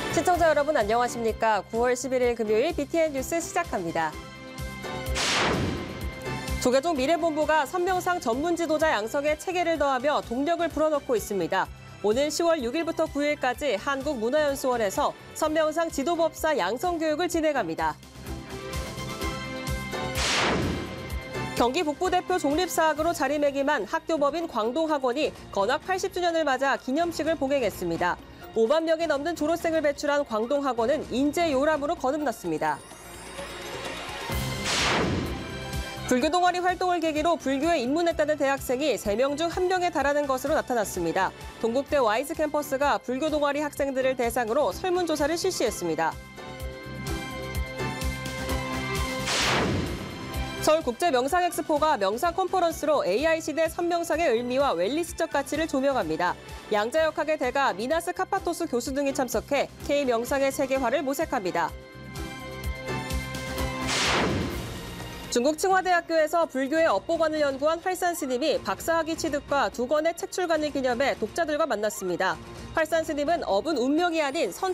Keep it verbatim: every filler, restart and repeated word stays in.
시청자 여러분 안녕하십니까? 구월 십일일 금요일 비티엔 뉴스 시작합니다. 조계종 미래본부가 선명상 전문 지도자 양성에 체계를 더하며 동력을 불어넣고 있습니다. 오는 시월 육일부터 구일까지 한국문화연수원에서 선명상 지도법사 양성 교육을 진행합니다. 경기 북부대표 독립사학으로 자리매김한 학교법인 광동학원이 건학 팔십 주년을 맞아 기념식을 봉행했습니다. 오만 명이 넘는 졸업생을 배출한 광동학원은 인재 요람으로 거듭났습니다. 불교 동아리 활동을 계기로 불교에 입문했다는 대학생이 세 명 중 한 명에 달하는 것으로 나타났습니다. 동국대 와이즈 캠퍼스가 불교 동아리 학생들을 대상으로 설문조사를 실시했습니다. 서울국제명상엑스포가 명상 컨퍼런스로 에이아이 시대 선명상의 의미와 웰니스적 가치를 조명합니다. 양자역학의 대가 미나스 카파토스 교수 등이 참석해 K명상의 세계화를 모색합니다. 중국 칭화대학교에서 불교의 업보관을 연구한 활산 스님이 박사학위 취득과 두 권의 책 출간을 기념해 독자들과 만났습니다. 활산 스님은 업은 운명이 아닌 선